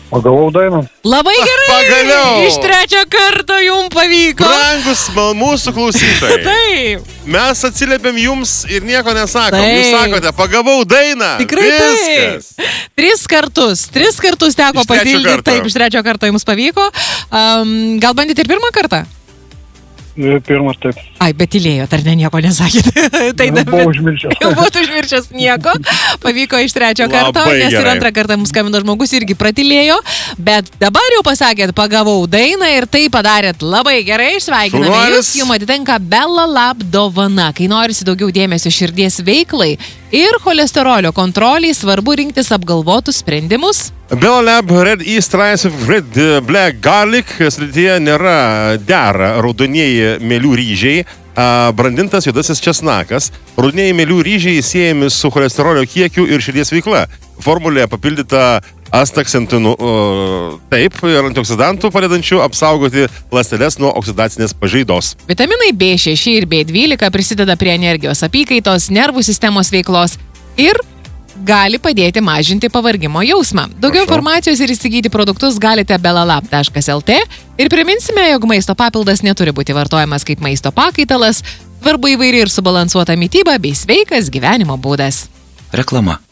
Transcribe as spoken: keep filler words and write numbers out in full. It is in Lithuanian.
Pagavau dainą. Labai gerai. Pagaliau. Iš trečio karto jums pavyko. Brangus mūsų klausytojai. Taip. Mes atsiliepėm jums ir nieko nesakom. Taip. Jūs sakote, pagavau dainą. Tikrai Viskas. taip. Tris kartus. Tris kartus teko Iš trečio papildyti. karto. Taip, iš trečio karto jums pavyko. Um, gal bandėte ir pirmą kartą? Pirmas taip. Ai, bet tylėjot, ar ne, nieko nesakėt. Tai Jau buvau užmiršęs. Jau buvot užmiršęs nieko. Pavyko iš trečio karto, Labai nes ir gerai. antrą kartą mums skambino žmogus irgi pratilėjo. Bet dabar jau pasakėt, pagavau dainą ir tai padarėt labai gerai. Sveikiname Šaunuolis. jūs. Jums atitenka Bella Lab dovana. Kai norisi daugiau dėmesio širdies veiklai ir cholesterolio kontroliai, svarbu rinktis apgalvotus sprendimus. Bella Lab Red East Rice Red Black Garlic srityje nėra dera raudonieji mėlių ryžiai, a, brandintas juodasis česnakas. Raudonieji mėlių ryžiai siejami su cholesterolio kiekiu ir širdies veikla. Formulė papildyta astaksantinu, taip, ir antioksidantų padedančių apsaugoti ląsteles nuo oksidacinės pažaidos. Vitaminai B šeši ir B dvylika prisideda prie energijos apykaitos, nervų sistemos veiklos ir gali padėti mažinti pavargimo jausmą. Daugiau Prašau. informacijos ir įsigyti produktus galite belalab taškas el tė ir priminsime, jog maisto papildas neturi būti vartojamas kaip maisto pakaitalas, svarbu įvairi ir subalansuota mytyba bei sveikas gyvenimo būdas. Reklama.